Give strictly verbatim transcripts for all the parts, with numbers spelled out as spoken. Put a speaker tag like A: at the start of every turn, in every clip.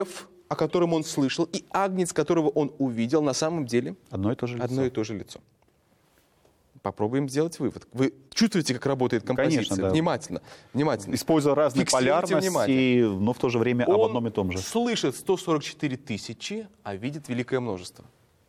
A: лев, о котором он слышал, и агнец, которого он увидел, на самом деле
B: Одно и то же лицо.
A: одно и то же лицо. Попробуем сделать вывод. Вы чувствуете, как работает композиция?
B: Конечно, да.
A: Внимательно, внимательно.
B: Используя разные
A: Фиксируйте
B: полярности,
A: внимание.
B: но в то же время об
A: Он
B: одном и том же.
A: слышит сто сорок четыре тысячи, а видит великое множество.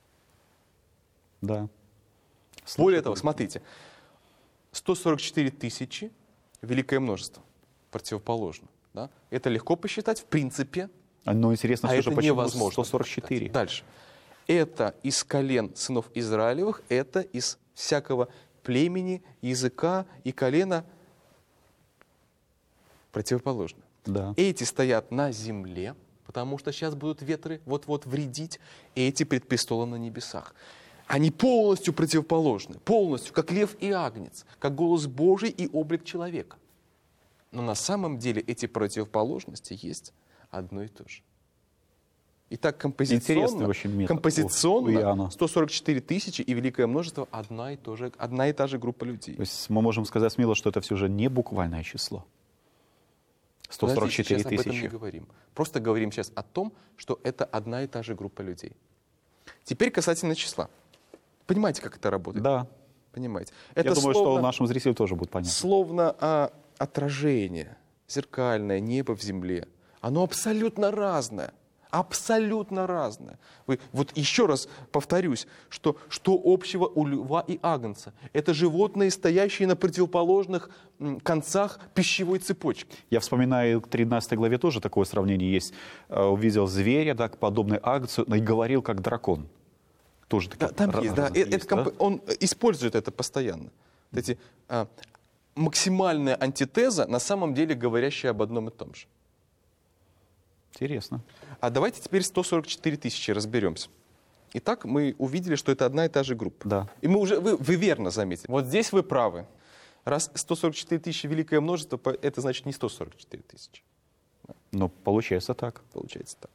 B: Да.
A: Более того, смотрите, сто сорок четыре тысячи, великое множество, противоположно. Да? Это легко посчитать, в принципе,
B: Но интересно,
A: а
B: все
A: это
B: же, почему
A: невозможно
B: сто сорок четыре?
A: посчитать. Дальше. Это из колен сынов Израилевых, это из всякого племени, языка и колена противоположно.
B: Да.
A: Эти стоят на земле, потому что сейчас будут ветры вот-вот вредить, эти пред престолом на небесах. Они полностью противоположны, полностью, как лев и агнец, как голос Божий и облик человека. Но на самом деле эти противоположности есть одно и то же. Итак, композиционно,
B: очень метод у- у
A: композиционно
B: Иоанна.
A: сто сорок четыре тысячи и великое множество одна и, то же, одна и та же группа людей.
B: То есть мы можем сказать смело, что это все же не буквальное число. сто сорок четыре
A: Подождите, сейчас об этом не
B: тысячи.
A: говорим. Просто говорим сейчас о том, что это одна и та же группа людей. Теперь касательно числа. Понимаете, как это работает?
B: Да.
A: Понимаете.
B: Я
A: Это
B: думаю,
A: словно,
B: что нашим зрителям тоже будет понятно.
A: словно а, отражение, зеркальное небо в земле. Оно абсолютно разное. Абсолютно разное. Вы, вот еще раз повторюсь, что, что общего у льва и агнца? Это животные, стоящие на противоположных м, концах пищевой цепочки.
B: Я вспоминаю, в тринадцатой главе тоже такое сравнение есть. Э, Увидел зверя, так, подобный агнцу, и говорил, как дракон. Тоже
A: Да,
B: такие
A: там
B: ра-
A: есть, да.
B: разные
A: Э- это
B: есть, да?
A: комп- Он использует это постоянно. Вот эти, а, максимальная антитеза, на самом деле говорящая об одном и том же.
B: Интересно.
A: А давайте теперь сто сорок четыре тысячи разберемся. Итак, мы увидели, что это одна и та же группа.
B: Да.
A: И мы уже, вы, вы верно заметили. Вот здесь вы правы. Раз сто сорок четыре тысячи великое множество, по- это значит не сто сорок четыре тысячи.
B: Но получается так.
A: Получается так.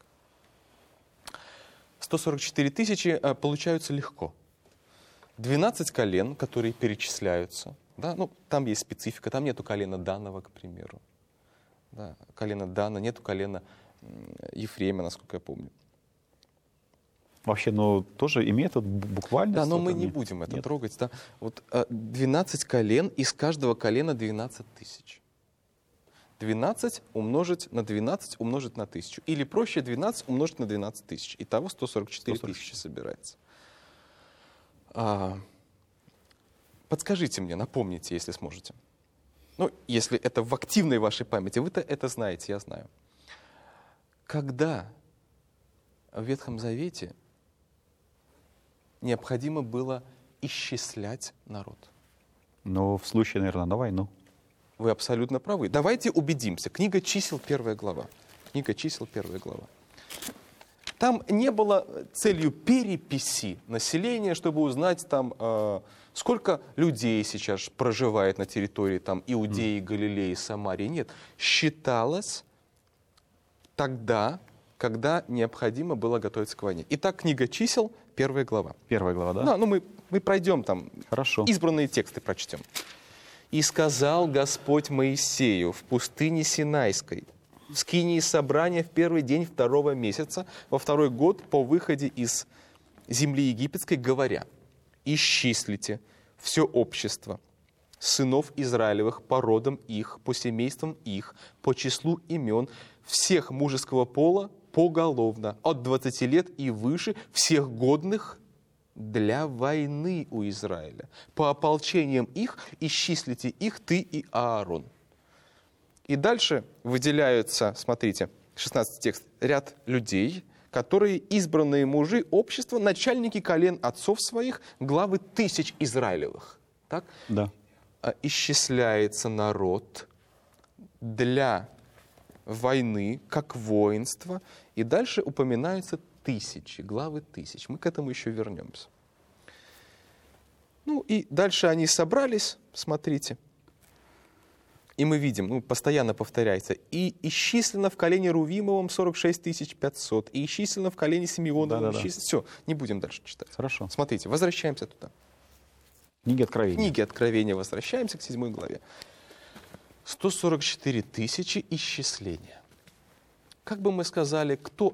A: сто сорок четыре тысячи а, получаются легко. двенадцать колен, которые перечисляются. Да? Ну, там есть специфика. Там нету колена Данова, к примеру. Да? Колена Дана, нету колена м, Ефрема, насколько я помню.
B: Вообще, ну, тоже имеет вот бу- буквально.
A: Да, но
B: что-то?
A: мы не
B: Нет.
A: будем это
B: Нет.
A: трогать. Да? Вот а, двенадцать колен, из каждого колена двенадцать тысяч. двенадцать умножить на двенадцать умножить на тысячу. Или проще двенадцать умножить на двенадцать тысяч. Итого сто сорок четыре тысячи собирается. А, подскажите мне, напомните, если сможете. Ну, если это в активной вашей памяти, вы-то это знаете, я знаю. Когда в Ветхом Завете необходимо было исчислять народ?
B: Но в случае, наверное, на войну.
A: Вы абсолютно правы. Давайте убедимся. Книга чисел, первая глава. Книга чисел, первая глава. Там не было целью переписи населения, чтобы узнать, там, э, сколько людей сейчас проживает на территории там, Иудеи, Галилеи, Самарии. Нет. Считалось тогда, когда необходимо было готовиться к войне. Итак, книга чисел, первая глава.
B: Первая глава, да?
A: Да, ну мы, мы пройдем там,
B: Хорошо.
A: избранные тексты прочтем. «И сказал Господь Моисею в пустыне Синайской, в скинии собрания в первый день второго месяца, во второй год по выходе из земли египетской, говоря, исчислите все общество сынов Израилевых по родам их, по семействам их, по числу имен, всех мужеского пола поголовно, от двадцати лет и выше, всех годных для войны у Израиля. По ополчениям их исчислите их ты и Аарон». И дальше выделяются, смотрите, шестнадцатый текст, ряд людей, которые избранные мужи общества, начальники колен отцов своих, главы тысяч Израилевых. Так?
B: Да.
A: А, исчисляется народ для войны, как воинство, и дальше упоминаются тысячи, главы тысяч. Мы к этому еще вернемся. Ну и дальше они собрались, смотрите. И мы видим, ну, постоянно повторяется, и исчислено в колене Рувимовом сорок шесть тысяч пятьсот, и исчислено в колене Симеоновом.
B: Да-да-да.
A: исчислено... Все, не будем дальше читать.
B: Хорошо.
A: Смотрите, возвращаемся туда.
B: Книги Откровения.
A: Книги Откровения, возвращаемся к седьмой главе. сто сорок четыре тысячи исчисления. Как бы мы сказали, кто